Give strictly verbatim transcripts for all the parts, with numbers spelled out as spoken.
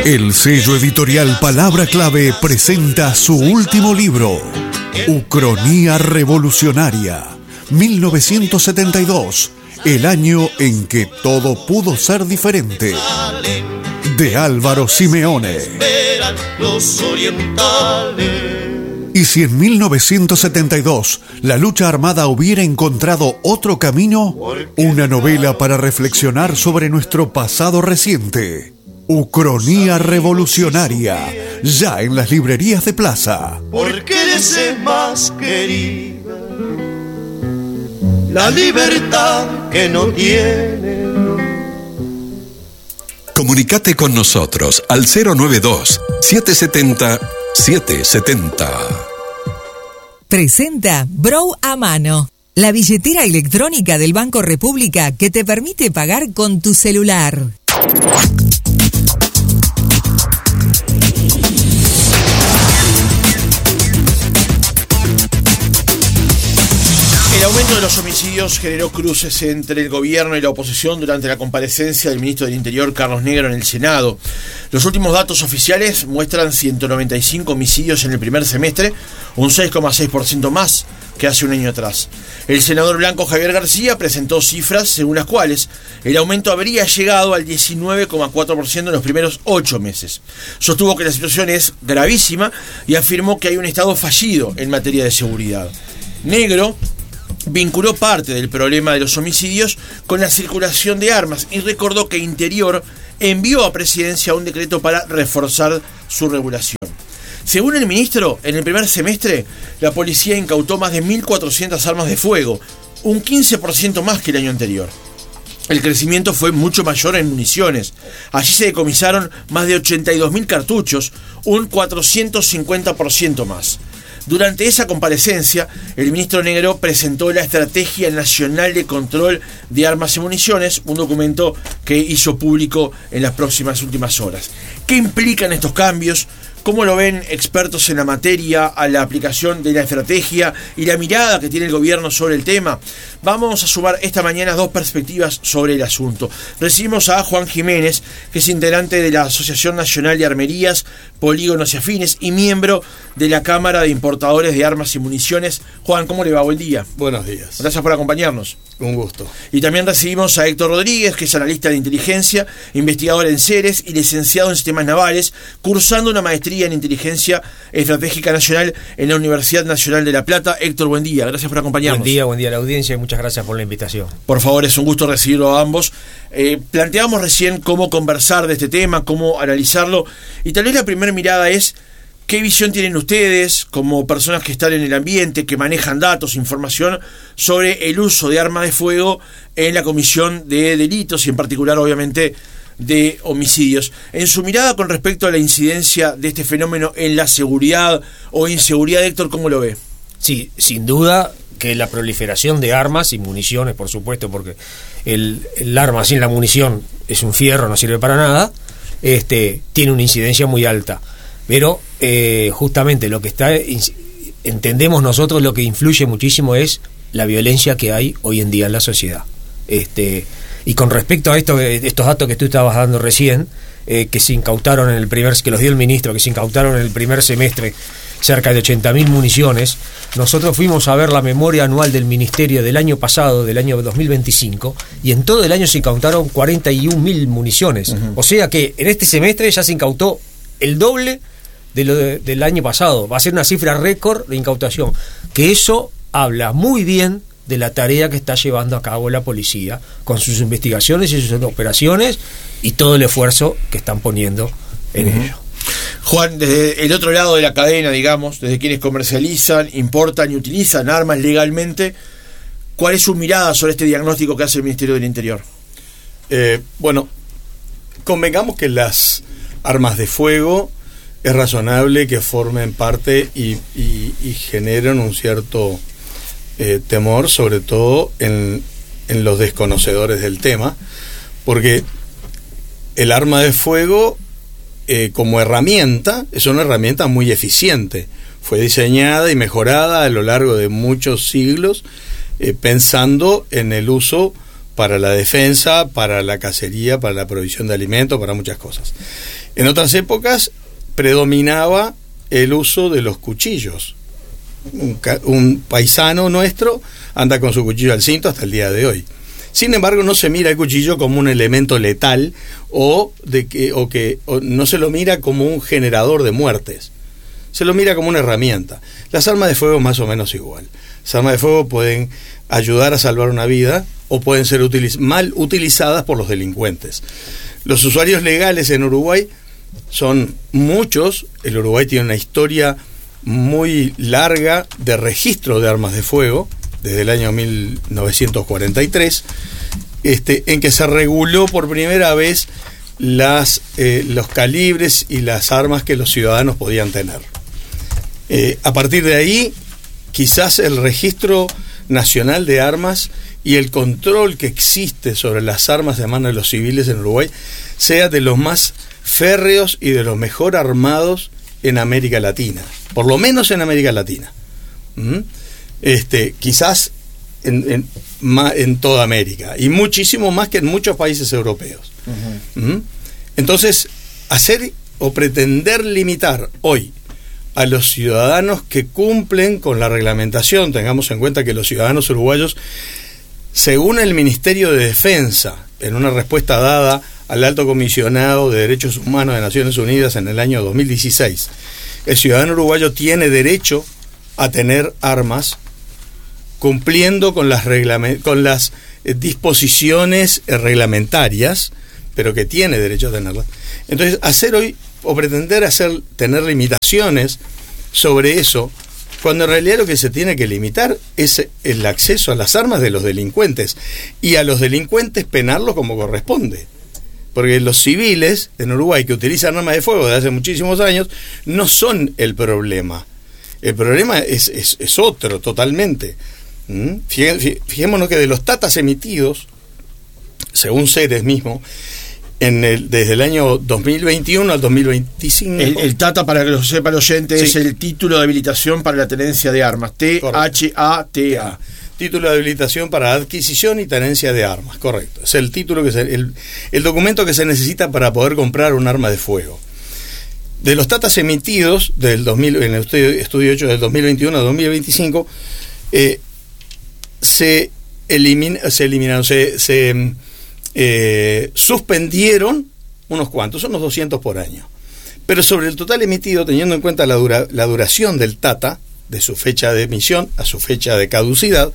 El sello editorial Palabra Clave presenta su último libro, Ucronía Revolucionaria, mil novecientos setenta y dos, el año en que todo pudo ser diferente, de Álvaro Simeone. Y si en mil novecientos setenta y dos la lucha armada hubiera encontrado otro camino, una novela para reflexionar sobre nuestro pasado reciente. Ucronía Revolucionaria, ya en las librerías de Plaza. Porque eres más querida, la libertad que no tiene. Comunicate con nosotros al cero noventa y dos, setecientos setenta, setecientos setenta. Presenta Brow a Mano, la billetera electrónica del Banco República que te permite pagar con tu celular. El aumento de los homicidios generó cruces entre el gobierno y la oposición durante la comparecencia del ministro del Interior, Carlos Negro, en el Senado. Los últimos datos oficiales muestran ciento noventa y cinco homicidios en el primer semestre, un seis coma seis por ciento más que hace un año atrás. El senador blanco Javier García presentó cifras según las cuales el aumento habría llegado al diecinueve coma cuatro por ciento en los primeros ocho meses. Sostuvo que la situación es gravísima y afirmó que hay un Estado fallido en materia de seguridad. Negro vinculó parte del problema de los homicidios con la circulación de armas y recordó que Interior envió a Presidencia un decreto para reforzar su regulación. Según el ministro, en el primer semestre, la policía incautó más de mil cuatrocientas armas de fuego, un quince por ciento más que el año anterior. El crecimiento fue mucho mayor en municiones. Allí se decomisaron más de ochenta y dos mil cartuchos, un cuatrocientos cincuenta por ciento más. Durante esa comparecencia, el ministro Negro presentó la Estrategia Nacional de Control de Armas y Municiones, un documento que hizo público en las próximas últimas horas. ¿Qué implican estos cambios? ¿Cómo lo ven expertos en la materia a la aplicación de la estrategia y la mirada que tiene el gobierno sobre el tema? Vamos a sumar esta mañana dos perspectivas sobre el asunto. Recibimos a Juan Jiménez, que es integrante de la Asociación Nacional de Armerías, Polígonos y Afines y miembro de la Cámara de Importadores de Armas y Municiones. Juan, ¿cómo le va? Buen día. Buenos días. Gracias por acompañarnos. Un gusto. Y también recibimos a Héctor Rodríguez, que es analista de inteligencia, investigador en Ceres y licenciado en sistemas navales, cursando una maestría en inteligencia estratégica nacional en la Universidad Nacional de La Plata. Héctor, buen día. Gracias por acompañarnos. Buen día, buen día a la audiencia y muchas gracias por la invitación. Por favor, es un gusto recibirlo a ambos. Eh, planteamos recién cómo conversar de este tema, cómo analizarlo, y tal vez la primera mirada es ¿qué visión tienen ustedes como personas que están en el ambiente, que manejan datos, información sobre el uso de armas de fuego en la comisión de delitos y en particular, obviamente, de homicidios? En su mirada con respecto a la incidencia de este fenómeno en la seguridad o inseguridad, Héctor, ¿cómo lo ve? Sí, sin duda que la proliferación de armas y municiones, por supuesto, porque el, el arma sin la munición es un fierro, no sirve para nada, este, tiene una incidencia muy alta. Pero eh, justamente lo que está, entendemos nosotros, lo que influye muchísimo es la violencia que hay hoy en día en la sociedad. Este, y con respecto a esto, estos datos que tú estabas dando recién, eh, que se incautaron en el primer, que los dio el ministro, que se incautaron en el primer semestre cerca de ochenta mil municiones, nosotros fuimos a ver la memoria anual del ministerio del año pasado, del año dos mil veinticinco, y en todo el año se incautaron cuarenta y un mil municiones. Uh-huh. O sea que en este semestre ya se incautó el doble de lo de, del año pasado. Va a ser una cifra récord de incautación, que eso habla muy bien de la tarea que está llevando a cabo la policía con sus investigaciones y sus operaciones y todo el esfuerzo que están poniendo en uh-huh. ello. Juan, desde el otro lado de la cadena, digamos, desde quienes comercializan, importan y utilizan armas legalmente, ¿cuál es su mirada sobre este diagnóstico que hace el Ministerio del Interior? Eh, bueno, convengamos que las armas de fuego es razonable que formen parte y, y, y generen un cierto eh, temor, sobre todo en, en los desconocedores del tema, porque el arma de fuego eh, como herramienta es una herramienta muy eficiente, fue diseñada y mejorada a lo largo de muchos siglos eh, pensando en el uso para la defensa, para la cacería, para la provisión de alimentos, para muchas cosas. En otras épocas predominaba el uso de los cuchillos. Un, un paisano nuestro anda con su cuchillo al cinto hasta el día de hoy. Sin embargo, no se mira el cuchillo como un elemento letal o de que o que o no se lo mira como un generador de muertes. Se lo mira como una herramienta. Las armas de fuego más o menos igual. Las armas de fuego pueden ayudar a salvar una vida o pueden ser utiliz- mal utilizadas por los delincuentes. Los usuarios legales en Uruguay son muchos. El Uruguay tiene una historia muy larga de registro de armas de fuego desde el año mil novecientos cuarenta y tres, este, en que se reguló por primera vez las, eh, los calibres y las armas que los ciudadanos podían tener. Eh, a partir de ahí, quizás el registro nacional de armas y el control que existe sobre las armas de mano de los civiles en Uruguay sea de los más férreos y de los mejor armados en América Latina, por lo menos en América Latina. ¿Mm? Este, quizás en, en, ma, en toda América, y muchísimo más que en muchos países europeos. Uh-huh. ¿Mm? Entonces, hacer o pretender limitar hoy a los ciudadanos que cumplen con la reglamentación, tengamos en cuenta que los ciudadanos uruguayos, según el Ministerio de Defensa, en una respuesta dada al Alto Comisionado de Derechos Humanos de Naciones Unidas en el año dos mil dieciséis, el ciudadano uruguayo tiene derecho a tener armas cumpliendo con las, reglame- con las eh, disposiciones eh, reglamentarias, pero que tiene derecho a tenerlas. Entonces, hacer hoy o pretender hacer tener limitaciones sobre eso, cuando en realidad lo que se tiene que limitar es el acceso a las armas de los delincuentes, y a los delincuentes penarlos como corresponde. Porque los civiles en Uruguay que utilizan armas de fuego desde hace muchísimos años no son el problema. El problema es, es, es otro totalmente. ¿Mm? Fijé, fijémonos que de los tatas emitidos, según Ceres mismo, en el, desde el año dos mil veintiuno al dos mil veinticinco... El, el TATA, para que lo sepa el oyente, sí, es el título de habilitación para la tenencia de armas. T H A T A. Título de habilitación para adquisición y tenencia de armas, correcto. Es el título que se, el, el documento que se necesita para poder comprar un arma de fuego. De los tatas emitidos del dos mil, en el estudio, estudio hecho del dos mil veintiuno al dos mil veinticinco, eh, se, elimin, se eliminaron, se, se eh, suspendieron unos cuantos, unos doscientos por año. Pero sobre el total emitido, teniendo en cuenta la, dura, la duración del TATA, de su fecha de emisión a su fecha de caducidad,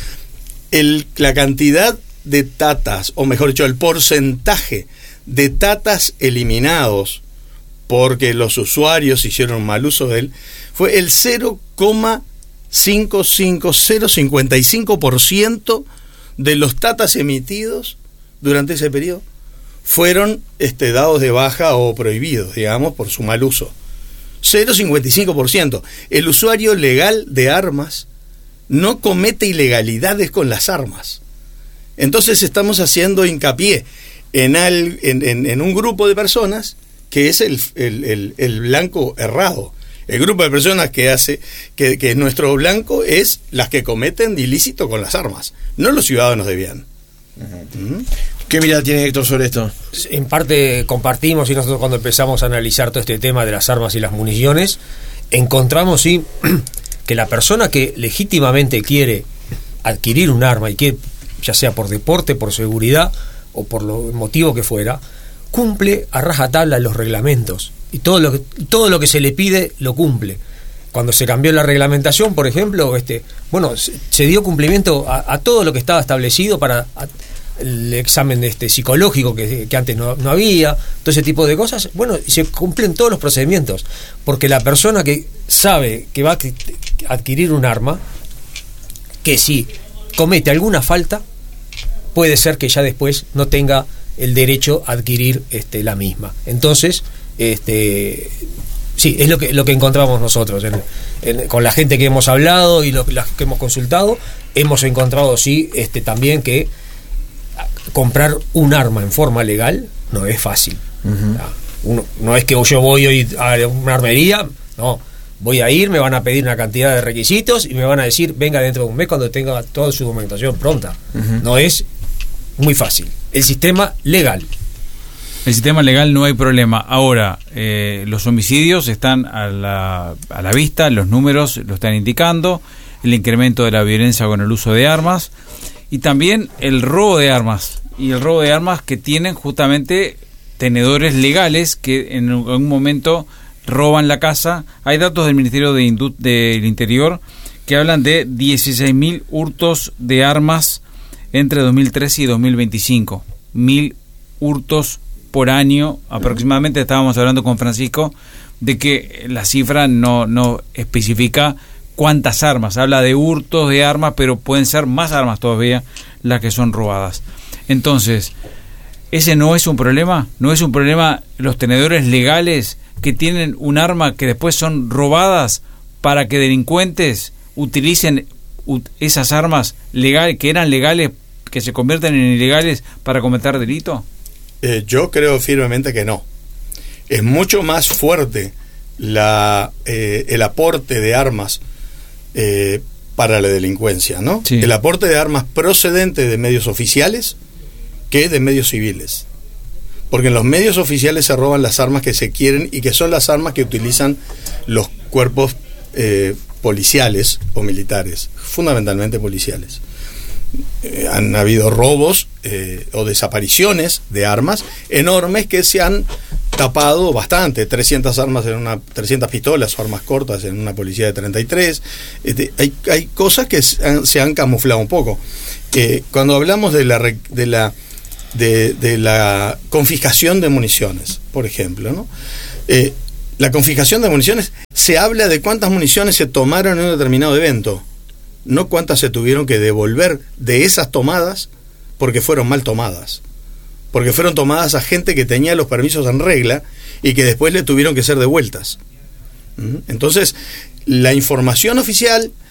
el, la cantidad de tatas, o mejor dicho, el porcentaje de tatas eliminados porque los usuarios hicieron mal uso de él, fue el cero coma cinco cinco cero cincuenta y cinco por ciento de los tatas emitidos durante ese periodo fueron este, dados de baja o prohibidos, digamos, por su mal uso. cero coma cincuenta y cinco por ciento. El usuario legal de armas no comete ilegalidades con las armas. Entonces estamos haciendo hincapié en, al, en, en, en un grupo de personas que es el, el, el, el blanco errado. El grupo de personas que hace que, que nuestro blanco es las que cometen ilícito con las armas, no los ciudadanos de bien. Uh-huh. ¿Mm? ¿Qué mirada tiene Héctor sobre esto? En parte compartimos, y nosotros cuando empezamos a analizar todo este tema de las armas y las municiones, encontramos sí que la persona que legítimamente quiere adquirir un arma y que ya sea por deporte, por seguridad o por lo motivo que fuera, cumple a rajatabla los reglamentos y todo lo que, todo lo que se le pide lo cumple. Cuando se cambió la reglamentación, por ejemplo, este, bueno, se, se dio cumplimiento a, a todo lo que estaba establecido para a, el examen este psicológico que, que antes no, no había, todo ese tipo de cosas. Bueno, se cumplen todos los procedimientos, porque la persona que sabe que va a adquirir un arma, que si comete alguna falta, puede ser que ya después no tenga el derecho a adquirir este, la misma. Entonces, este sí, es lo que lo que encontramos nosotros en, en, con la gente que hemos hablado y lo, las que hemos consultado. Hemos encontrado sí este también que comprar un arma en forma legal no es fácil. Uh-huh. Uno, no es que yo voy hoy a una armería, no, voy a ir, me van a pedir una cantidad de requisitos y me van a decir venga dentro de un mes cuando tenga toda su documentación pronta. Uh-huh. No es muy fácil. El sistema legal. El sistema legal no hay problema. Ahora, eh, los homicidios están a la, a la vista, los números lo están indicando, el incremento de la violencia con el uso de armas y también el robo de armas. Y el robo de armas que tienen justamente tenedores legales que en un momento roban la casa. Hay datos del Ministerio de Indu- del Interior que hablan de dieciséis mil hurtos de armas entre dos mil trece y dos mil veinticinco. Mil hurtos por año aproximadamente. Estábamos hablando con Francisco de que la cifra no, no especifica cuántas armas. Habla de hurtos de armas, pero pueden ser más armas todavía las que son robadas. Entonces, ¿ese no es un problema? ¿No es un problema los tenedores legales que tienen un arma que después son robadas para que delincuentes utilicen ut- esas armas legales, que eran legales, que se convierten en ilegales para cometer delito? Eh, yo creo firmemente que no. Es mucho más fuerte la eh, el aporte de armas eh, para la delincuencia, ¿no? Sí. El aporte de armas procedente de medios oficiales que de medios civiles. Porque en los medios oficiales se roban las armas que se quieren y que son las armas que utilizan los cuerpos eh, policiales o militares, fundamentalmente policiales. Eh, han habido robos eh, o desapariciones de armas enormes que se han tapado bastante. trescientas armas en una trescientas pistolas o armas cortas en una policía de treinta y tres. Este, hay, hay cosas que se han, se han camuflado un poco. Eh, cuando hablamos de la de la de, de la confiscación de municiones, por ejemplo, ¿no? Eh, la confiscación de municiones, se habla de cuántas municiones se tomaron en un determinado evento, no cuántas se tuvieron que devolver de esas tomadas porque fueron mal tomadas, porque fueron tomadas a gente que tenía los permisos en regla y que después le tuvieron que ser devueltas. Entonces, la información oficial